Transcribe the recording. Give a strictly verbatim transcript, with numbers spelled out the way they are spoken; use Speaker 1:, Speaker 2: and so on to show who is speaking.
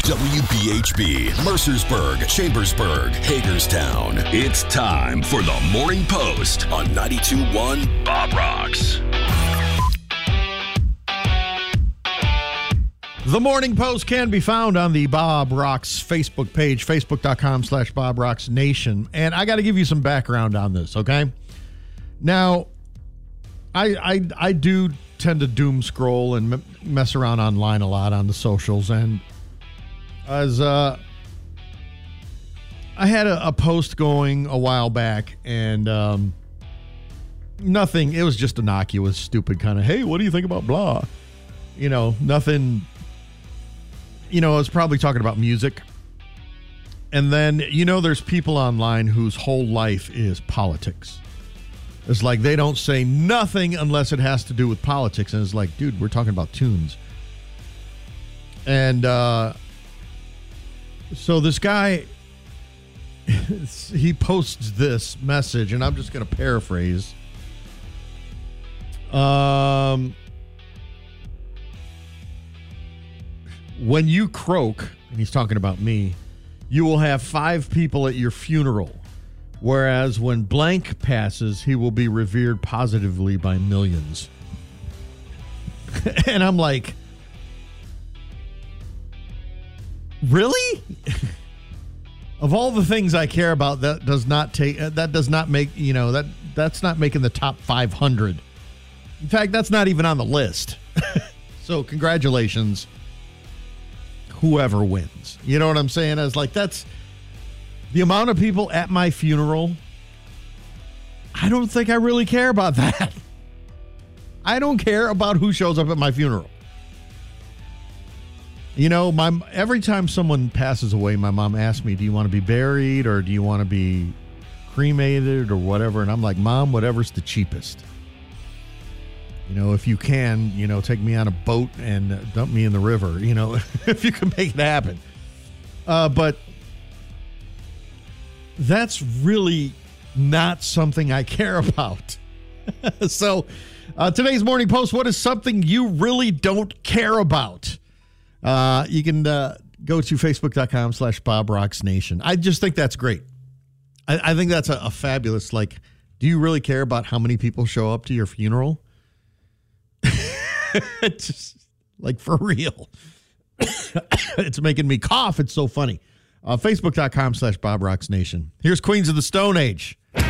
Speaker 1: W B H B, Mercersburg, Chambersburg, Hagerstown. It's time for the Morning Post on ninety-two point one Bob Rocks.
Speaker 2: The Morning Post can be found on the Bob Rocks Facebook page, facebook.com slash Bob Rocks Nation. And I got to give you some background on this, okay? Now, I, I, I do tend to doom scroll and m- mess around online a lot on the socials. And as uh, I had a, a post going a while back, and um, nothing, it was just innocuous, stupid kind of, hey, what do you think about blah? You know, nothing... You know, I was probably talking about music. And then, you know, there's people online whose whole life is politics. It's like they don't say nothing unless it has to do with politics. And it's like, dude, we're talking about tunes. And uh, so this guy, he posts this message, and I'm just going to paraphrase. Um... When you croak, and he's talking about me, you will have five people at your funeral. Whereas when blank passes, he will be revered positively by millions. And I'm like, really? Of all the things I care about, that does not take, that does not make, you know, that that's not making the top five hundred. In fact, that's not even on the list. So congratulations. Whoever wins. You know what I'm saying? I was like, that's the amount of people at my funeral. I don't think I really care about that. I don't care about who shows up at my funeral. You know, my every time someone passes away, my mom asks me, do you want to be buried or do you want to be cremated or whatever? And I'm like, Mom, whatever's the cheapest. You know, if you can, you know, take me on a boat and dump me in the river, you know, if you can make it happen. Uh, but that's really not something I care about. So uh, today's Morning Post, what is something you really don't care about? Uh, you can uh, go to facebook.com slash Bob Rocks Nation. I just think that's great. I, I think that's a, a fabulous, like, do you really care about how many people show up to your funeral? Just like for real. It's making me cough. It's so funny. Uh, Facebook.com slash Bob Rocks Nation. Here's Queens of the Stone Age.